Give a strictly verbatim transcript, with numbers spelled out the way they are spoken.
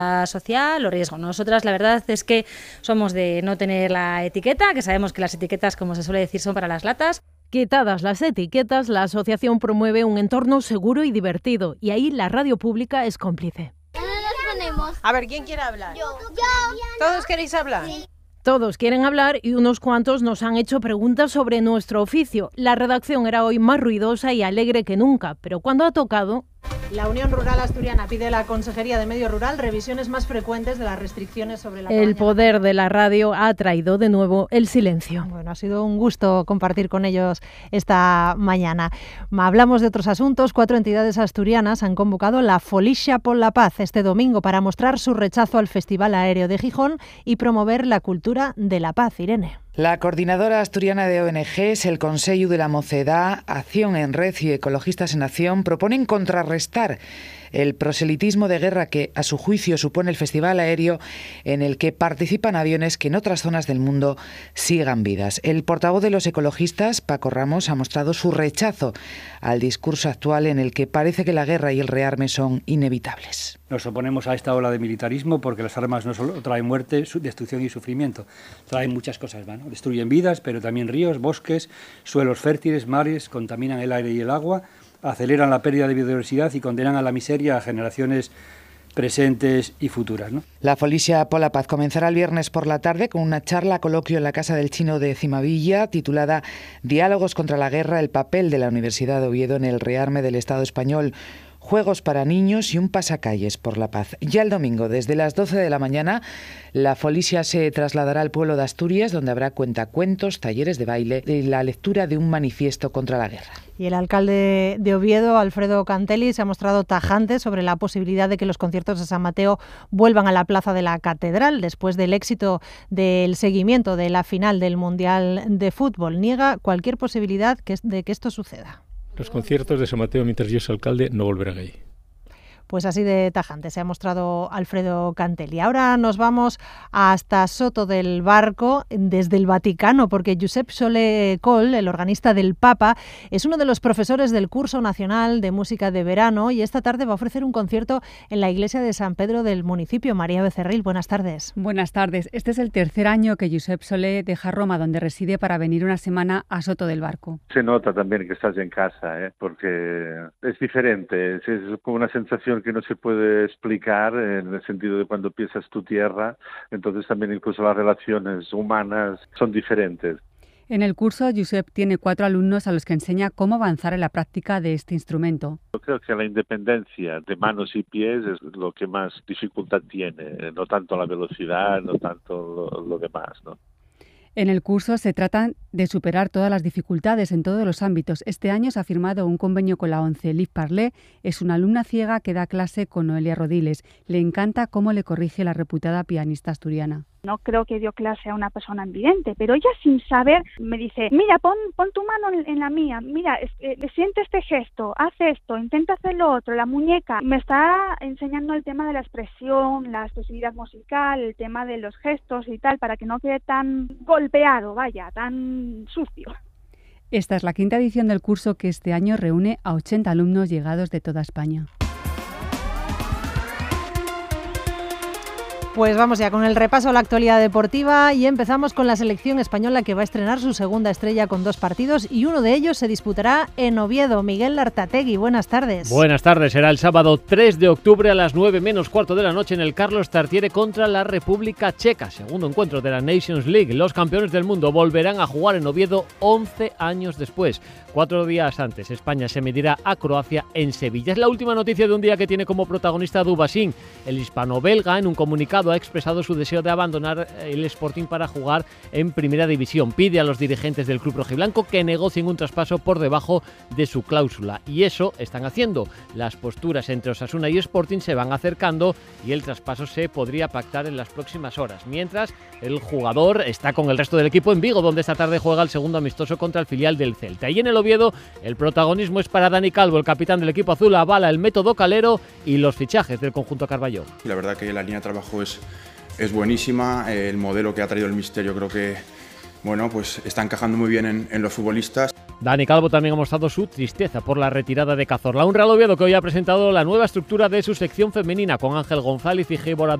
social o riesgo. Nosotras la verdad es que somos de no tener la etiqueta, que sabemos que las etiquetas, como se suele decir, son para las latas. Quitadas las etiquetas, la asociación promueve un entorno seguro y divertido, y ahí la radio pública es cómplice. A ver, ¿quién quiere hablar? Yo. Yo. ¿Todos queréis hablar? Sí. Todos quieren hablar y unos cuantos nos han hecho preguntas sobre nuestro oficio. La redacción era hoy más ruidosa y alegre que nunca, pero cuando ha tocado... La Unión Rural Asturiana pide a la Consejería de Medio Rural revisiones más frecuentes de las restricciones sobre la cabaña. El poder de la radio ha traído de nuevo el silencio. Bueno, ha sido un gusto compartir con ellos esta mañana. Hablamos de otros asuntos. Cuatro entidades asturianas han convocado la Folixa por la Paz este domingo para mostrar su rechazo al Festival Aéreo de Gijón y promover la cultura de la paz. Irene. La Coordinadora Asturiana de O N Ges, el Consello de la Mocedad, Acción en Red y Ecologistas en Acción proponen contrarrestar el proselitismo de guerra que, a su juicio, supone el festival aéreo en el que participan aviones que en otras zonas del mundo sigan vidas. El portavoz de los ecologistas, Paco Ramos, ha mostrado su rechazo al discurso actual en el que parece que la guerra y el rearme son inevitables. Nos oponemos a esta ola de militarismo porque las armas no solo traen muerte, destrucción y sufrimiento, traen muchas cosas, ¿no? Destruyen vidas, pero también ríos, bosques, suelos fértiles, mares, contaminan el aire y el agua, aceleran la pérdida de biodiversidad y condenan a la miseria a generaciones presentes y futuras, ¿no? La Folixa por la Paz comenzará el viernes por la tarde con una charla coloquio en la Casa del Chino de Cimavilla titulada Diálogos contra la guerra, el papel de la Universidad de Oviedo en el rearme del Estado español. Juegos para niños y un pasacalles por la paz. Ya el domingo, desde las doce de la mañana, la Folixa se trasladará al pueblo de Asturias, donde habrá cuentacuentos, talleres de baile y la lectura de un manifiesto contra la guerra. Y el alcalde de Oviedo, Alfredo Cantelli, se ha mostrado tajante sobre la posibilidad de que los conciertos de San Mateo vuelvan a la plaza de la Catedral después del éxito del seguimiento de la final del Mundial de Fútbol. Niega cualquier posibilidad de que esto suceda. Los conciertos de San Mateo, mientras yo soy alcalde, no volverán ahí. Pues así de tajante se ha mostrado Alfredo Cantelli. Ahora nos vamos hasta Soto del Barco, desde el Vaticano, porque Josep Solé Coll, el organista del Papa, es uno de los profesores del Curso Nacional de Música de Verano y esta tarde va a ofrecer un concierto en la iglesia de San Pedro del municipio. María Becerril, buenas tardes. Buenas tardes. Este es el tercer año que Josep Solé deja Roma, donde reside, para venir una semana a Soto del Barco. Se nota también que estás en casa, ¿eh? Porque es diferente, es, es como una sensación que no se puede explicar en el sentido de cuando pisas tu tierra, entonces también incluso las relaciones humanas son diferentes. En el curso, Josep tiene cuatro alumnos a los que enseña cómo avanzar en la práctica de este instrumento. Yo creo que la independencia de manos y pies es lo que más dificultad tiene, no tanto la velocidad, no tanto lo, lo demás, ¿no? En el curso se trata de superar todas las dificultades en todos los ámbitos. Este año se ha firmado un convenio con la ONCE. Liv Parlé es una alumna ciega que da clase con Noelia Rodiles. Le encanta cómo le corrige la reputada pianista asturiana. No creo que dio clase a una persona invidente, pero ella sin saber me dice, mira, pon, pon tu mano en, en la mía, mira, es, eh, siente este gesto, haz esto, intenta hacer lo otro, la muñeca. Me está enseñando el tema de la expresión, la expresividad musical, el tema de los gestos y tal, para que no quede tan golpeado, vaya, tan sucio. Esta es la quinta edición del curso que este año reúne a ochenta alumnos llegados de toda España. Pues vamos ya con el repaso a la actualidad deportiva y empezamos con la selección española que va a estrenar su segunda estrella con dos partidos y uno de ellos se disputará en Oviedo. Miguel Artategui, buenas tardes. Buenas tardes, será el sábado tres de octubre a las nueve menos cuarto de la noche en el Carlos Tartiere contra la República Checa. Segundo encuentro de la Nations League. Los campeones del mundo volverán a jugar en Oviedo once años después. Cuatro días antes, España se medirá a Croacia en Sevilla. Es la última noticia de un día que tiene como protagonista a Dubasín. El hispano-belga, en un comunicado, ha expresado su deseo de abandonar el Sporting para jugar en Primera División. Pide a los dirigentes del club rojiblanco que negocien un traspaso por debajo de su cláusula. Y eso están haciendo. Las posturas entre Osasuna y Sporting se van acercando y el traspaso se podría pactar en las próximas horas. Mientras, el jugador está con el resto del equipo en Vigo, donde esta tarde juega el segundo amistoso contra el filial del Celta. Y en el Oviedo, el protagonismo es para Dani Calvo, el capitán del equipo azul, avala el método calero y los fichajes del conjunto Carballo. La verdad que la línea de trabajo es, es buenísima, el modelo que ha traído el míster yo creo que bueno, pues está encajando muy bien en, en los futbolistas. Dani Calvo también ha mostrado su tristeza por la retirada de Cazorla. Un Real Oviedo que hoy ha presentado la nueva estructura de su sección femenina con Ángel González y Gébora